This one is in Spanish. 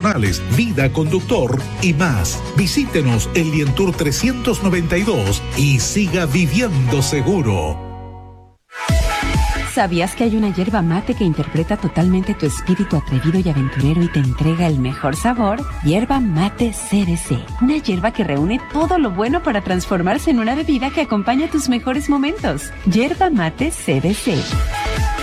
termales, vida conductor y más. Visítenos en Lientour 392 y siga viviendo seguro. ¿Sabías que hay una yerba mate que interpreta totalmente tu espíritu atrevido y aventurero y te entrega el mejor sabor? Yerba Mate CBC, una yerba que reúne todo lo bueno para transformarse en una bebida que acompaña tus mejores momentos. Yerba Mate CBC.